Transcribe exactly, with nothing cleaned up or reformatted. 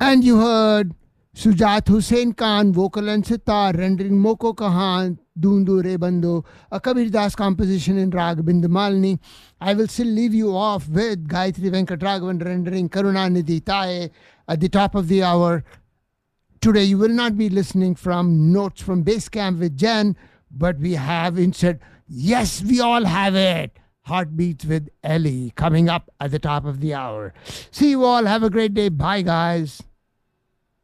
And you heard Sujat Hussain Khan, vocal and sitar, rendering Moko Kahan, Dundu Re Bando, a Kabir Das composition in Rag Bindamalni. I will still leave you off with Gayatri Venkatraghavan rendering Karunanidhi Taye at the top of the hour. Today you will not be listening from Notes from Base Camp with Jen, but we have instead, yes, we all have it, Heartbeats with Ellie coming up at the top of the hour. See you all. Have a great day. Bye, guys.